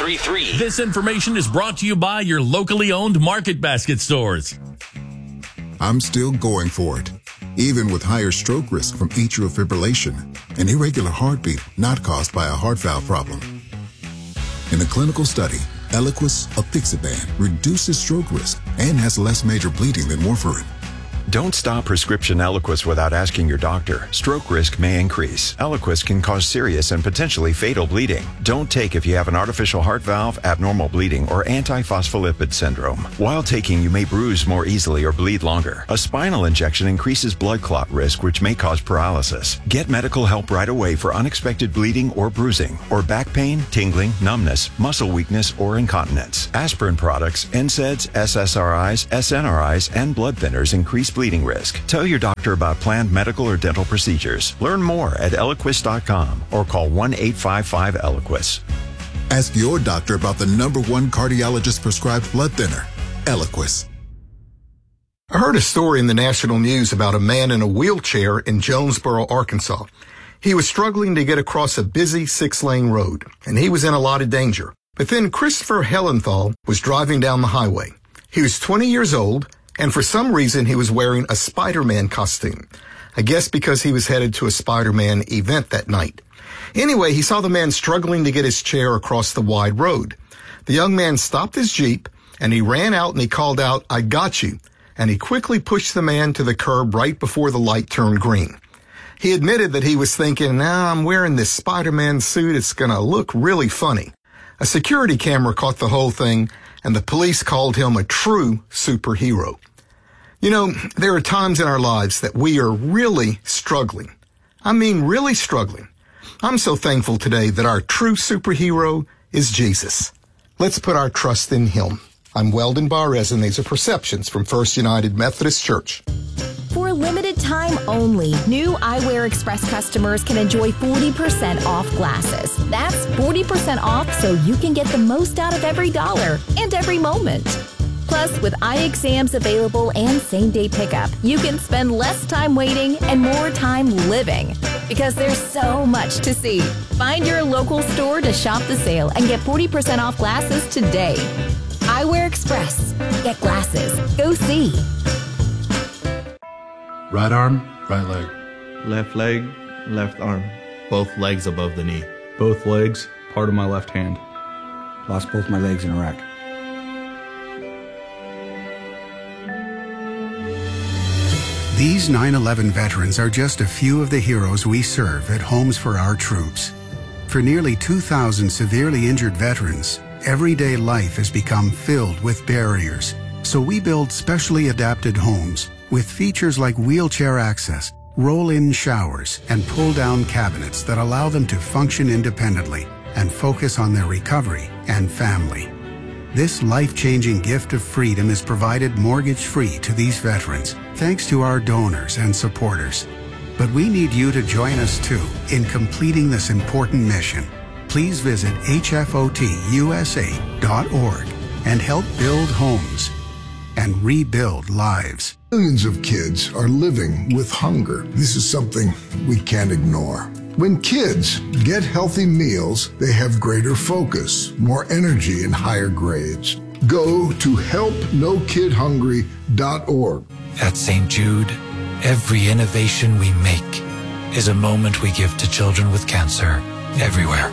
1033. This information is brought to you by your locally owned Market Basket stores. I'm still going for it, even with higher stroke risk from atrial fibrillation, an irregular heartbeat not caused by a heart valve problem. In a clinical study, Eliquis apixaban reduces stroke risk and has less major bleeding than warfarin. Don't stop prescription Eliquis without asking your doctor. Stroke risk may increase. Eliquis can cause serious and potentially fatal bleeding. Don't take if you have an artificial heart valve, abnormal bleeding, or antiphospholipid syndrome. While taking, you may bruise more easily or bleed longer. A spinal injection increases blood clot risk, which may cause paralysis. Get medical help right away for unexpected bleeding or bruising, or back pain, tingling, numbness, muscle weakness, or incontinence. Aspirin products, NSAIDs, SSRIs, SNRIs, and blood thinners increase bleeding risk. Tell your doctor about planned medical or dental procedures. Learn more at Eliquis.com or call 1-855-ELIQUIS. Ask your doctor about the #1 cardiologist prescribed blood thinner, Eliquis. I heard a story in the national news about a man in a wheelchair in Jonesboro, Arkansas. He was struggling to get across a busy 6-lane road, and he was in a lot of danger. But then Christopher Hellenthal was driving down the highway. He was 20 years old, and for some reason he was wearing a Spider-Man costume. I guess because he was headed to a Spider-Man event that night. Anyway, he saw the man struggling to get his chair across the wide road. The young man stopped his Jeep, and he ran out and he called out, "I got you." And he quickly pushed the man to the curb right before the light turned green. He admitted that he was thinking, I'm wearing this Spider-Man suit. It's going to look really funny. A security camera caught the whole thing, and the police called him a true superhero. You know, there are times in our lives that we are really struggling. I mean, really struggling. I'm so thankful today that our true superhero is Jesus. Let's put our trust in him. I'm Weldon Barres, and these are Perceptions from First United Methodist Church. For a limited time only, new Eyewear Express customers can enjoy 40% off glasses. That's 40% off so you can get the most out of every dollar and every moment. Plus, with eye exams available and same-day pickup, you can spend less time waiting and more time living. Because there's so much to see. Find your local store to shop the sale and get 40% off glasses today. Eyewear Express. Get glasses. Go see. Right arm, right leg. Leg, left arm. Both legs above the knee. Both legs, part of my left hand. Lost both my legs in Iraq. These 9/11 veterans are just a few of the heroes we serve at Homes for Our Troops. For nearly 2,000 severely injured veterans, everyday life has become filled with barriers. So we build specially adapted homes with features like wheelchair access, roll-in showers, and pull-down cabinets that allow them to function independently and focus on their recovery and family. This life-changing gift of freedom is provided mortgage-free to these veterans, thanks to our donors and supporters. But we need you to join us too in completing this important mission. Please visit hfotusa.org and help build homes and rebuild lives. Millions of kids are living with hunger. This is something we can't ignore. When kids get healthy meals, they have greater focus, more energy, and higher grades. Go to helpnokidhungry.org. At St. Jude, every innovation we make is a moment we give to children with cancer everywhere.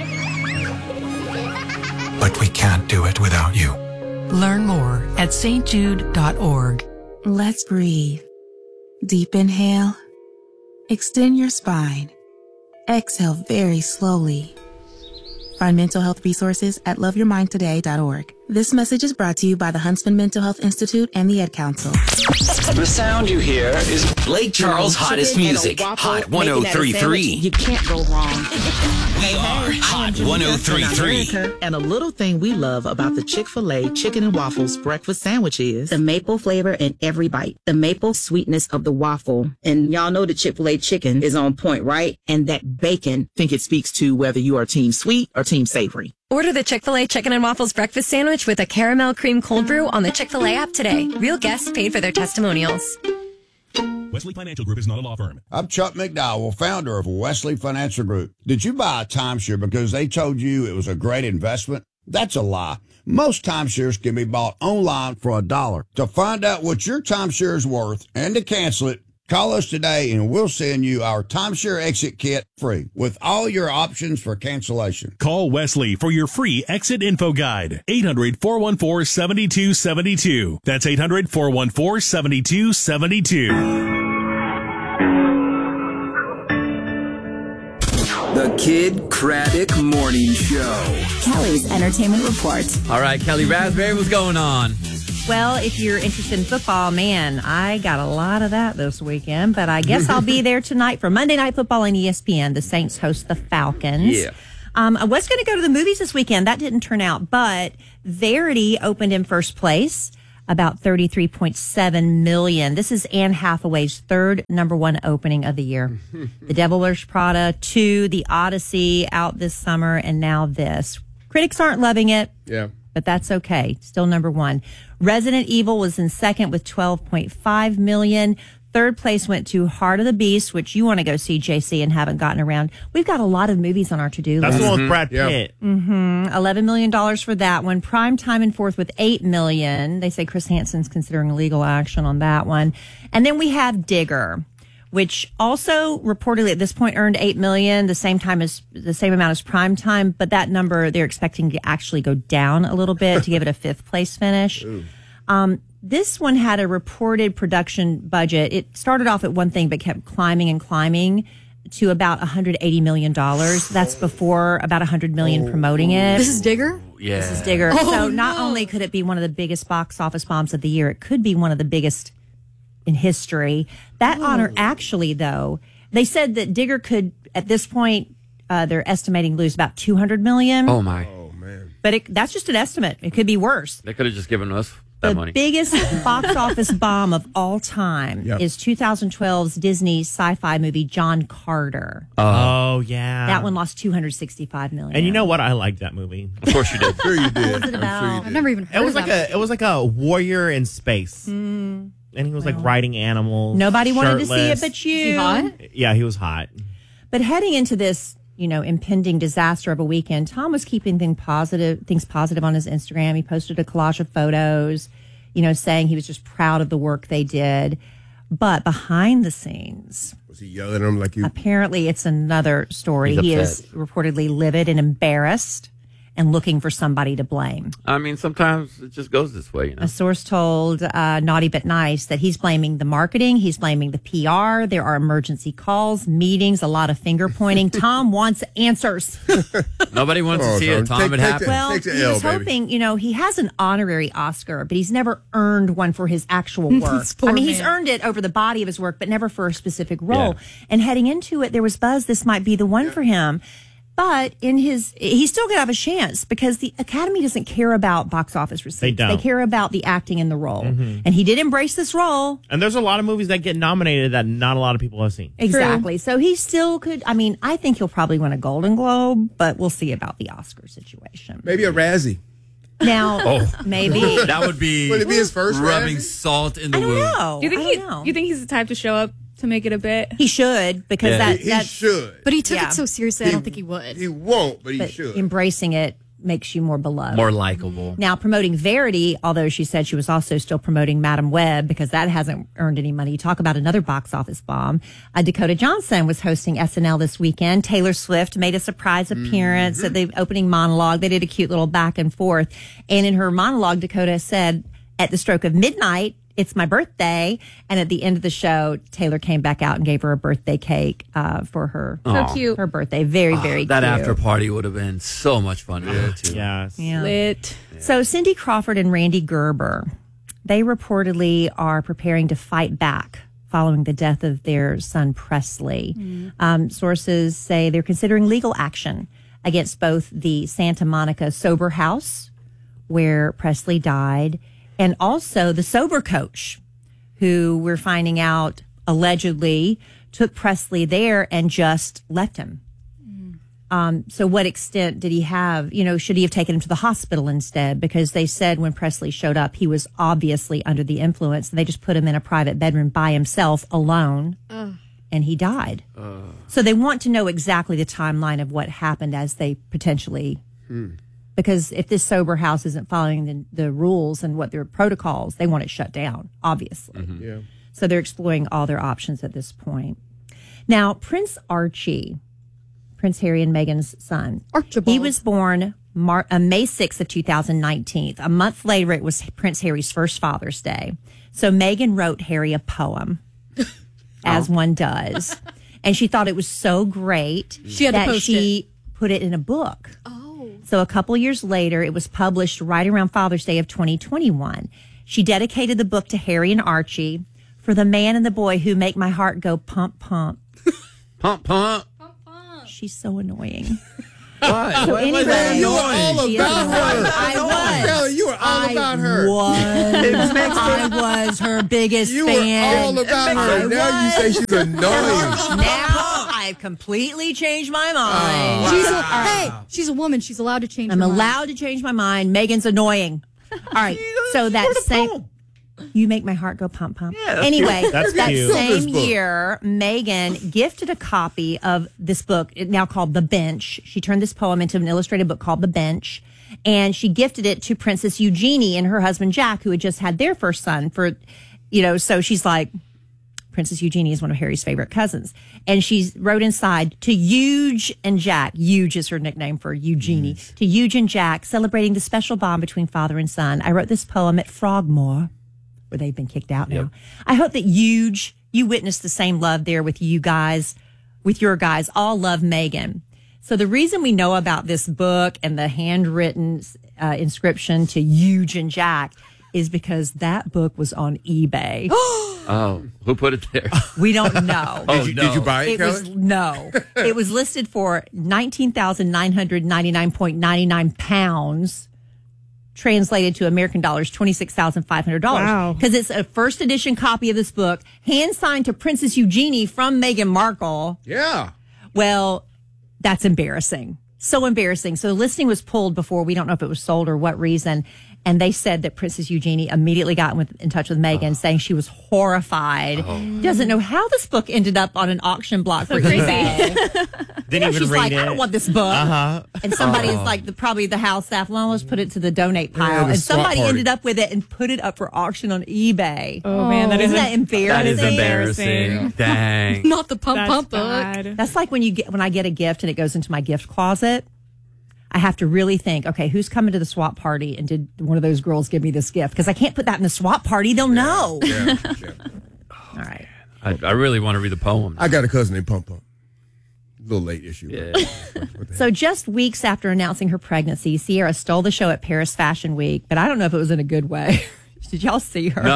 But we can't do it without you. Learn more at stjude.org. Let's breathe. Deep inhale. Extend your spine. Exhale very slowly. Find mental health resources at loveyourmindtoday.org. This message is brought to you by the Huntsman Mental Health Institute and the Ed Council. The sound you hear is Blake Charles' hottest music. Hot 103.3. You can't go wrong. We are Hot 103.3. And a little thing we love about the Chick-fil-A Chicken and Waffles breakfast sandwich is the maple flavor in every bite, the maple sweetness of the waffle. And y'all know the Chick-fil-A chicken is on point, right? And that bacon. I think it speaks to whether you are team sweet or team savory. Order the Chick-fil-A Chicken and Waffles breakfast sandwich with a caramel cream cold brew on the Chick-fil-A app today. Real guests paid for their testimonials. Wesley Financial Group is not a law firm. I'm Chuck McDowell, founder of Wesley Financial Group. Did you buy a timeshare because they told you it was a great investment? That's a lie. Most timeshares can be bought online for $1. To find out what your timeshare is worth and to cancel it, call us today and we'll send you our timeshare exit kit free with all your options for cancellation. Call Wesley for your free exit info guide. 800-414-7272. That's 800-414-7272. The Kid Craddock Morning Show. Kelly's Entertainment Report. All right, Kelly Raspberry, what's going on? Well, if you're interested in football, man, I got a lot of that this weekend, but I guess I'll be there tonight for Monday Night Football on ESPN. The Saints host the Falcons. Yeah. I was going to go to the movies this weekend. That didn't turn out, but Verity opened in first place, about $33.7 million. This is Anne Hathaway's third #1 opening of the year. The Devil Wears Prada 2, The Odyssey out this summer, and now this. Critics aren't loving it. Yeah. But that's okay. Still #1. Resident Evil was in second with $12.5 million. Third place went to Heart of the Beast, which you want to go see, JC, and haven't gotten around. We've got a lot of movies on our to-do list. That's the one with Brad Pitt. $11 million for that one. Prime Time in fourth with $8 million. They say Chris Hansen's considering legal action on that one. And then we have Digger, which also reportedly at this point earned $8 million, the same amount as Prime Time, but that number they're expecting to actually go down a little bit to give it a fifth place finish. This one had a reported production budget. It started off at one thing, but kept climbing and climbing to about $180 million. That's before about $100 million promoting it. This is Digger? Yeah. This is Digger. So not only could it be one of the biggest box office bombs of the year, it could be one of the biggest in history. That honor actually, though, they said that Digger could, at this point, they're estimating lose about $200 million. Oh, my. Oh, man. But that's just an estimate. It could be worse. They could have just given us that money. The biggest box office bomb of all time is 2012's Disney sci-fi movie John Carter. Oh, yeah. That one lost $265 million. And you know what? I liked that movie. Of course you did. Sure you did. What was it about? I've never even heard of it. It was like a warrior in space. And he was like riding animals. Nobody wanted to see it shirtless. but you. Is he hot? Yeah, he was hot. But heading into this, impending disaster of a weekend, Tom was keeping things positive on his Instagram. He posted a collage of photos, saying he was just proud of the work they did. But behind the scenes, Was he yelling at him like you? Apparently it's another story. He is reportedly livid and embarrassed and looking for somebody to blame. I mean, sometimes it just goes this way. A source told Naughty But Nice that he's blaming the marketing, he's blaming the PR. There are emergency calls, meetings, a lot of finger pointing. Tom wants answers. Nobody wants to see it. Tom, it happened. Well, he was hoping, he has an honorary Oscar, but he's never earned one for his actual work. I mean, he's earned it over the body of his work, but never for a specific role. Yeah. And heading into it, there was buzz this might be the one for him. But he's still going to have a chance because the Academy doesn't care about box office receipts. They don't. They care about the acting in the role. And he did embrace this role. And there's a lot of movies that get nominated that not a lot of people have seen. Exactly. So he still could. I mean, I think he'll probably win a Golden Globe, but we'll see about the Oscar situation. Maybe a Razzie. Now, maybe. That would be, his first rubbing Razzie? salt in the wound. No, Do you think he's the type to show up to make it a bit? He should, because he should. But he took it so seriously, I don't think he would. He won't, but he But should. embracing it makes you more beloved. More likable. Now, promoting Verity, although she said she was also still promoting Madam Web because that hasn't earned any money. Talk about another box office bomb. Dakota Johnson was hosting SNL this weekend. Taylor Swift made a surprise appearance at the opening monologue. They did a cute little back and forth. And in her monologue, Dakota said, at the stroke of midnight, it's my birthday. And at the end of the show, Taylor came back out and gave her a birthday cake for her. So cute. Her birthday. Very, very That cute. after party would have been so much fun to go to. Yes. Yeah. Lit. So Cindy Crawford and Randy Gerber, they reportedly are preparing to fight back following the death of their son Presley. Sources say they're considering legal action against both the Santa Monica Sober House, where Presley died, and also the Sober Coach, who we're finding out allegedly took Presley there and just left him. So what extent did he have, should he have taken him to the hospital instead? Because they said when Presley showed up, he was obviously under the influence. And they just put him in a private bedroom by himself alone and he died. So they want to know exactly the timeline of what happened as they potentially because if this sober house isn't following the rules and what their protocols, they want it shut down, obviously. Mm-hmm. Yeah. So they're exploring all their options at this point. Now, Prince Archie, Prince Harry and Meghan's son, Archibald. He was born May 6th of 2019. A month later, it was Prince Harry's first Father's Day. So Meghan wrote Harry a poem, as one does. And she thought it was so great that she put it in a book. So a couple years later, it was published right around Father's Day of 2021. She dedicated the book to Harry and Archie, for the man and the boy who make my heart go pump, pump. Pump, pump. She's so annoying. Why? So anyway, you were all about her. I was. You were all about her. I was her biggest You fan. were all about her. Now you say she's annoying. Now I've completely changed my mind. She's a woman. She's allowed to change I'm her mind. allowed to change my mind. Megan's annoying. All right. So that same. You make my heart go pump, pump. Yeah, that's anyway, cute. That's that cute. same year, Megan gifted a copy of this book, now called The Bench. She turned this poem into an illustrated book called The Bench, and she gifted it to Princess Eugenie and her husband Jack, who had just had their first son. So she's like, Princess Eugenie is one of Harry's favorite cousins. And she wrote inside, to Euge and Jack. Euge is her nickname for Eugenie. To Euge and Jack, celebrating the special bond between father and son. I wrote this poem at Frogmore, where they've been kicked out now. I hope that you witnessed the same love there with you guys, with your guys. All love Meghan. So the reason we know about this book and the handwritten inscription to Euge and Jack is because that book was on eBay. Oh, who put it there? We don't know. Did you buy it, Kelly? No. It was listed for £19,999.99, translated to American dollars, $26,500. Wow. Because it's a first edition copy of this book, hand signed to Princess Eugenie from Meghan Markle. Yeah. Well, that's embarrassing. So embarrassing. So the listing was pulled before. We don't know if it was sold or what reason. And they said that Princess Eugenie immediately got in touch with Meghan, saying she was horrified. Doesn't know how this book ended up on an auction block for eBay. Didn't even She's read like, it. I don't want this book. Uh-huh. And somebody is like, probably the house staff, well, let's put it to the donate pile. the And swap somebody party. ended up with it and put it up for auction on eBay. Oh, man, that Isn't that embarrassing? That is embarrassing. Dang. Not the pump book. That's like when I get a gift and it goes into my gift closet. I have to really think, okay, who's coming to the swap party, and did one of those girls give me this gift? Because I can't put that in the swap party. They'll know. Yeah. All right. I really want to read the poem. I got a cousin named Pump Pump. A little late issue. Yeah. So just weeks after announcing her pregnancy, Sierra stole the show at Paris Fashion Week, but I don't know if it was in a good way. Did y'all see her?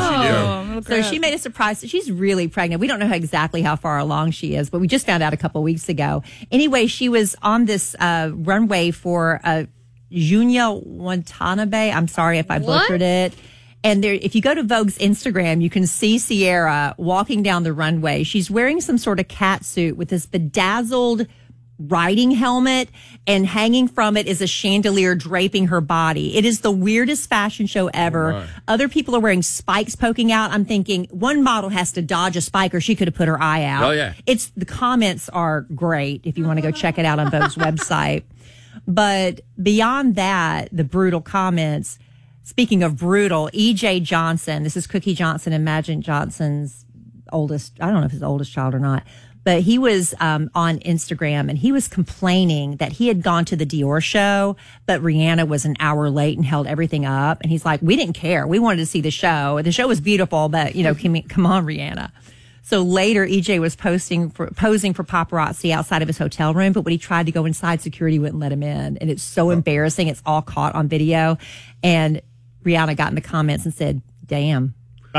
No. So she made a surprise. She's really pregnant. We don't know exactly how far along she is, but we just found out a couple weeks ago. Anyway, she was on this runway for Junya Watanabe. I'm sorry if I butchered it. And there, if you go to Vogue's Instagram, you can see Sierra walking down the runway. She's wearing some sort of cat suit with this bedazzled riding helmet, and hanging from it is a chandelier draping her body. It is the weirdest fashion show ever. Right. Other people are wearing spikes poking out. I'm thinking one model has to dodge a spike or she could have put her eye out. Oh, yeah. The comments are great if you want to go check it out on Vogue's website. But beyond that, the brutal comments, speaking of brutal, E.J. Johnson, this is Cookie Johnson and Magic Johnson's oldest, I don't know if his oldest child or not, but he was on Instagram and he was complaining that he had gone to the Dior show, but Rihanna was an hour late and held everything up. And he's like, we didn't care. We wanted to see the show. The show was beautiful, but come on, Rihanna. So later, EJ was posing for paparazzi outside of his hotel room, but when he tried to go inside, security wouldn't let him in. And it's so embarrassing. It's all caught on video. And Rihanna got in the comments and said, damn.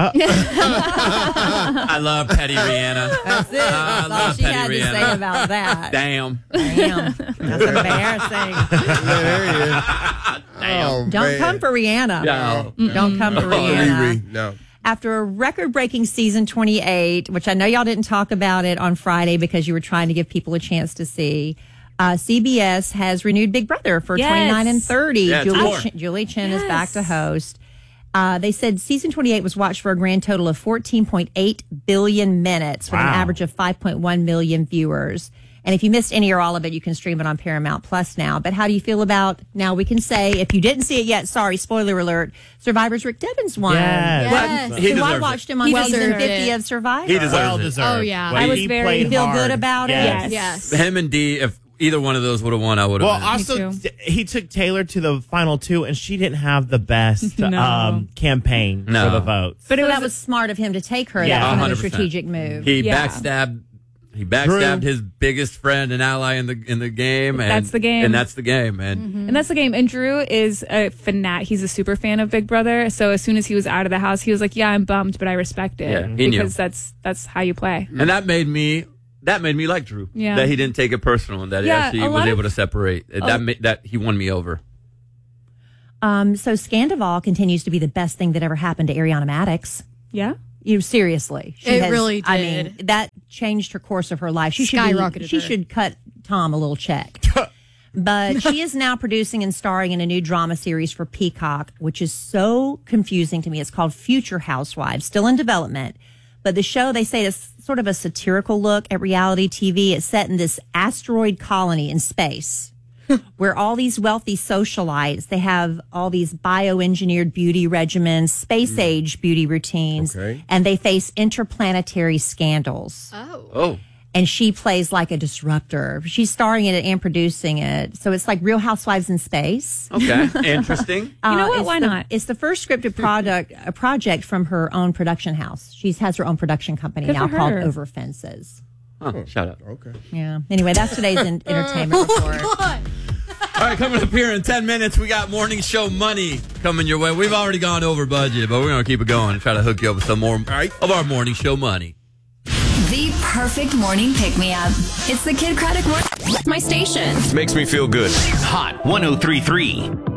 I love petty Rihanna. That's it. That's all she had to say about that. Damn. That's embarrassing. There he is. Damn. Don't come for Rihanna. No. Don't come for Rihanna. No. After a record-breaking season 28, which I know y'all didn't talk about it on Friday because you were trying to give people a chance to see, CBS has renewed Big Brother for 29 and 30. Yeah, Julie Chen is back to host. They said season 28 was watched for a grand total of 14.8 billion minutes with an average of 5.1 million viewers. And if you missed any or all of it, you can stream it on Paramount Plus now. But how do you feel about, now we can say, if you didn't see it yet, sorry, spoiler alert, Survivor's Rick Devens won. Yes. He So I deserves watched it. him on season 50 of Survivor. He deserves Well it. deserved. Oh, yeah. Well, I was he very- played You feel hard. good about Yes. it? Yes. Him and D, if either one of those would have won, I would have. Well, been. also, too. he took Taylor to the final two, and she didn't have the best No. campaign No. for the votes. But So it that was smart of him to take her. Yeah, That's kind of a 100%. strategic move. He Yeah. backstabbed his biggest friend and ally in the game. And That's the game. And that's the game. And And that's the game. And Drew is a fanatic. He's a super fan of Big Brother. So as soon as he was out of the house, he was like, "Yeah, I'm bummed, but I respect it Yeah, he knew. because that's how you play." and that made me like Drew. Yeah. That he didn't take it personal and that he Yeah, actually a was lot able of- to separate. That he won me over. So Scandival continues to be the best thing that ever happened to Ariana Madix. Yeah. Seriously. It really I did. mean, that changed her course of her life. She Skyrocketed She her. should cut Tom a little check. But she is now producing and starring in a new drama series for Peacock, which is so confusing to me. It's called Future Housewives, still in development. But the show, they say, is sort of a satirical look at reality TV. It's set in this asteroid colony in space where all these wealthy socialites, they have all these bioengineered beauty regimens, space age beauty routines, and they face interplanetary scandals. Oh. And she plays like a disruptor. She's starring in it and producing it. So it's like Real Housewives in space. Okay. Interesting. You know what? It's Why not? It's the first scripted project from her own production house. She has her own production company Good now for called her. Over Fences. Oh, shut up. Okay. Yeah. Anyway, that's today's entertainment report. All right, coming up here in 10 minutes, we got morning show money coming your way. We've already gone over budget, but we're going to keep it going and try to hook you up with some more of our morning show money. The perfect morning pick-me-up. It's the Kid Craddock Morning. My station. Makes me feel good. Hot 103.3.